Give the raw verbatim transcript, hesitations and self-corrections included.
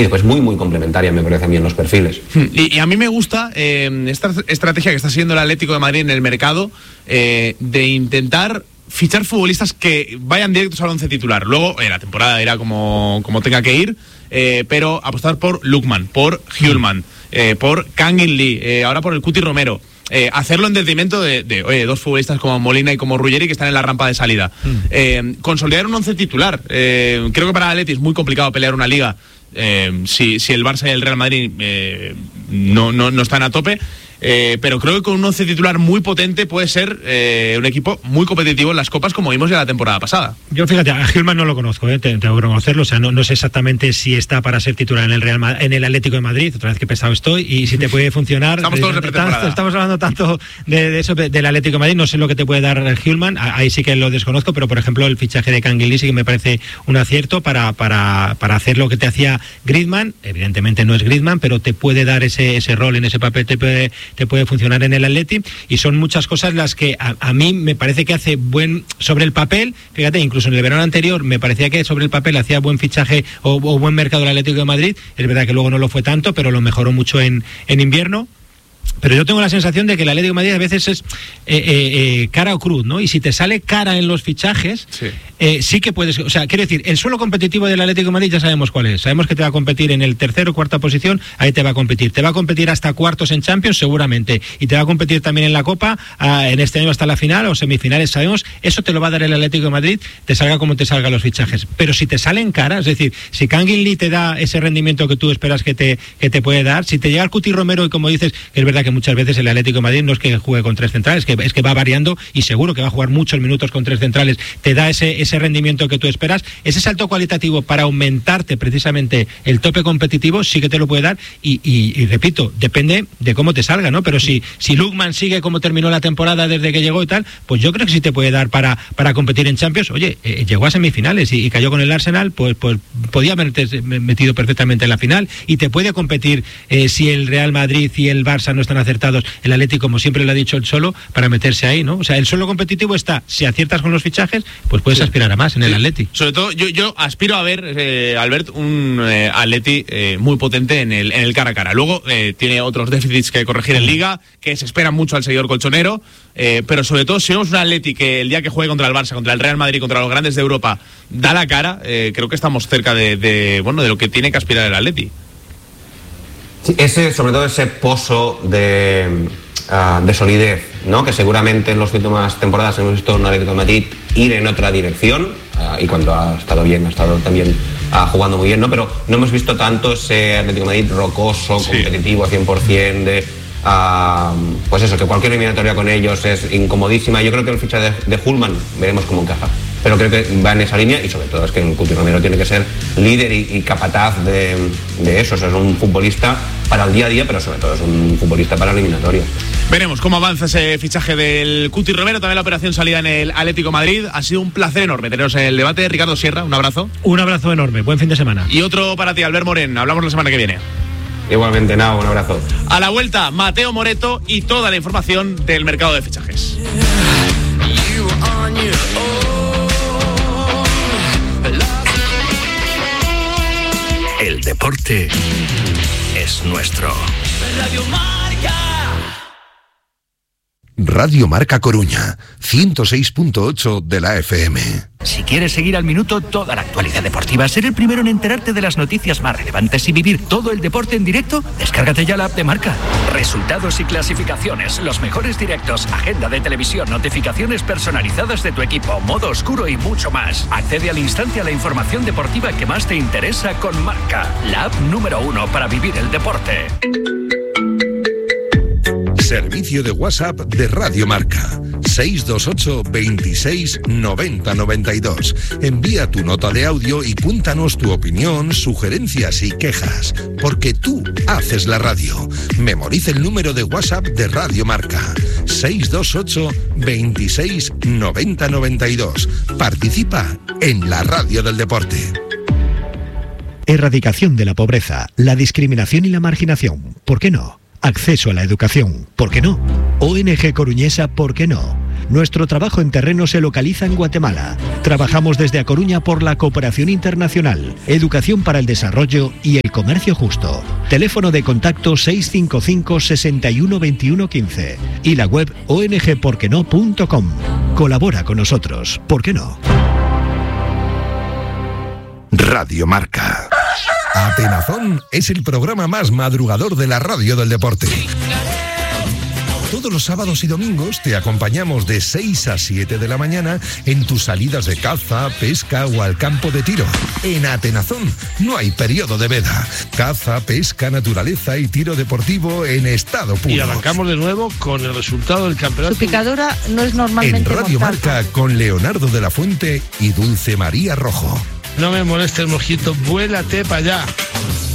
y después muy, muy complementaria, me parecen bien los perfiles. Y, y a mí me gusta eh, esta estrategia que está siguiendo el Atlético de Madrid en el mercado, eh, de intentar fichar futbolistas que vayan directos al once titular. Luego, eh, la temporada irá como, como tenga que ir, eh, pero apostar por Lookman, por Hjulmand, eh, por Kangin Lee, eh, ahora por el Cuti Romero. Eh, hacerlo en detrimento de, de oye, dos futbolistas como Molina y como Ruggeri que están en la rampa de salida. Mm. Eh, consolidar un once titular. Eh, creo que para el Atleti es muy complicado pelear una liga eh, si, si el Barça y el Real Madrid eh, no, no, no están a tope. Eh, pero creo que con un once titular muy potente puede ser eh, un equipo muy competitivo en las copas, como vimos ya la temporada pasada. Yo, fíjate, a Hjulmand no lo conozco, ¿eh? tengo que conocerlo, o sea, no, no sé exactamente si está para ser titular en el Real Ma- en el Atlético de Madrid, otra vez que pesado estoy, y si te puede funcionar. Estamos todos de pretemporada. Estamos hablando tanto de, de eso, de, del Atlético de Madrid, no sé lo que te puede dar Hjulmand, ahí sí que lo desconozco, pero por ejemplo el fichaje de Kangin Lee sí que me parece un acierto para, para, para hacer lo que te hacía Griezmann. Evidentemente no es Griezmann, pero te puede dar ese, ese rol en ese papel, te puede, te puede funcionar en el Atleti, y son muchas cosas las que a, a mí me parece que hace buen, sobre el papel, fíjate, incluso en el verano anterior me parecía que sobre el papel hacía buen fichaje o, o buen mercado el Atlético de Madrid. Es verdad que luego no lo fue tanto, pero lo mejoró mucho en, en invierno. Pero yo tengo la sensación de que el Atlético de Madrid a veces es eh, eh, eh, cara o cruz, ¿no? Y si te sale cara en los fichajes, sí. Eh, sí que puedes... O sea, quiero decir, el suelo competitivo del Atlético de Madrid ya sabemos cuál es. Sabemos que te va a competir en el tercero o cuarta posición, ahí te va a competir. Te va a competir hasta cuartos en Champions, seguramente. Y te va a competir también en la Copa, ah, en este año hasta la final o semifinales, sabemos. Eso te lo va a dar el Atlético de Madrid, te salga como te salgan los fichajes. Pero si te salen cara, es decir, si Kangin Lee te da ese rendimiento que tú esperas que te, que te puede dar, si te llega el Cuti Romero y como dices, que es verdad que muchas veces el Atlético de Madrid no es que juegue con tres centrales, que es que va variando y seguro que va a jugar muchos minutos con tres centrales, te da ese, ese rendimiento que tú esperas, ese salto cualitativo para aumentarte precisamente el tope competitivo sí que te lo puede dar y, y, y repito, depende de cómo te salga, ¿no? Pero si, si Lookman sigue como terminó la temporada desde que llegó y tal, pues yo creo que sí te puede dar para, para competir en Champions. Oye, eh, llegó a semifinales y, y cayó con el Arsenal, pues, pues podía haberte metido perfectamente en la final y te puede competir eh, si el Real Madrid y el Barça no están acertados, el Atlético, como siempre lo ha dicho el Solo, para meterse ahí, ¿no? O sea, el suelo competitivo está, si aciertas con los fichajes, pues puedes sí. aspirar a más en el Atleti. Sobre todo, yo, yo aspiro a ver, eh, Albert, un eh, Atleti eh, muy potente en el, en el cara a cara. Luego, eh, tiene otros déficits que corregir en Liga, que se espera mucho al seguidor colchonero, eh, pero sobre todo, si vemos un Atleti que el día que juegue contra el Barça, contra el Real Madrid, contra los grandes de Europa, da la cara, eh, creo que estamos cerca de, de, bueno, de lo que tiene que aspirar el Atleti. Sí, ese, sobre todo ese pozo de, uh, de solidez, ¿no? Que seguramente en las últimas temporadas hemos visto un Atlético de Madrid ir en otra dirección, uh, y cuando ha estado bien, ha estado también uh, jugando muy bien, ¿no? Pero no hemos visto tanto ese Atlético de Madrid rocoso, sí. competitivo a cien por ciento, de, uh, pues eso, que cualquier eliminatoria con ellos es incomodísima. Yo creo que el fichaje de, de Hjulmand veremos cómo encaja, pero creo que va en esa línea y sobre todo es que el Cuti Romero tiene que ser líder y, y capataz de, de eso. O sea, es un futbolista para el día a día, pero sobre todo es un futbolista para eliminatorias. Veremos cómo avanza ese fichaje del Cuti Romero, también la operación salida en el Atlético de Madrid. Ha sido un placer enorme teneros en el debate. Ricardo Sierra, un abrazo. Un abrazo enorme, buen fin de semana. Y otro para ti, Albert Morén. Hablamos la semana que viene. Igualmente, nada, un abrazo. A la vuelta, Mateo Moreto y toda la información del mercado de fichajes. El deporte es nuestro. Radio Marca. Radio Marca Coruña, ciento seis punto ocho de la F M. Si quieres seguir al minuto toda la actualidad deportiva, ser el primero en enterarte de las noticias más relevantes y vivir todo el deporte en directo, descárgate ya la app de Marca. Resultados y clasificaciones, los mejores directos, agenda de televisión, notificaciones personalizadas de tu equipo, modo oscuro y mucho más. Accede al instante a la información deportiva que más te interesa con Marca, la app número uno para vivir el deporte. Servicio de WhatsApp de Radio Marca. seis dos ocho, veintiséis, noventa, noventa y dos. Envía tu nota de audio y cuéntanos tu opinión, sugerencias y quejas. Porque tú haces la radio. Memoriza el número de WhatsApp de Radio Marca. seis dos ocho, veintiséis, noventa, noventa y dos. Participa en la radio del deporte. Erradicación de la pobreza, la discriminación y la marginación. ¿Por qué no? Acceso a la educación, ¿por qué no? O N G Coruñesa, ¿por qué no? Nuestro trabajo en terreno se localiza en Guatemala. Trabajamos desde A Coruña por la cooperación internacional, educación para el desarrollo y el comercio justo. Teléfono de contacto seis cinco cinco, seis uno, dos uno uno cinco y la web o n g por qué no punto com. Colabora con nosotros, ¿por qué no? Radio Marca. Atenazón es el programa más madrugador de la radio del deporte. Todos los sábados y domingos te acompañamos de seis a siete de la mañana en tus salidas de caza, pesca o al campo de tiro. En Atenazón no hay periodo de veda. Caza, pesca, naturaleza y tiro deportivo en estado puro. Y arrancamos de nuevo con el resultado del campeonato. Su picadura no es normalmente En Radio mortal. Marca con Leonardo de la Fuente y Dulce María Rojo. No me moleste el mosquito, vuélate para allá.